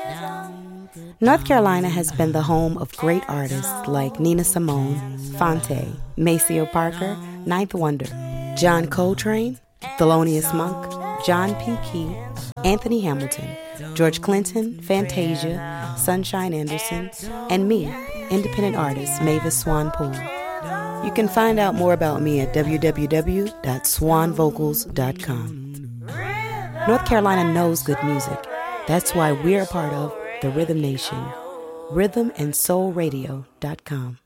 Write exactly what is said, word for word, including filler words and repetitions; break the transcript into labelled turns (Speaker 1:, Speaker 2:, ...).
Speaker 1: North Carolina has been the home of great artists like Nina Simone, Phonte, Maceo Parker, Ninth Wonder, John Coltrane, Thelonious Monk, John P. Key, Anthony Hamilton, George Clinton, Fantasia, Sunshine Anderson, and me, independent artist Mavis Swan Poole. You can find out more about me at w w w dot swan vocals dot com. North Carolina knows good music. That's why we're a part of the Rhythm Nation. rhythm and soul radio dot com.